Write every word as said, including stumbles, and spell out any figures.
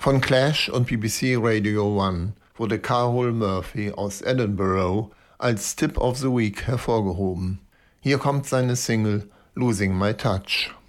Von Clash und B B C Radio One wurde Carol Murphy aus Edinburgh als Tip of the Week hervorgehoben. Hier kommt seine Single Losing My Touch.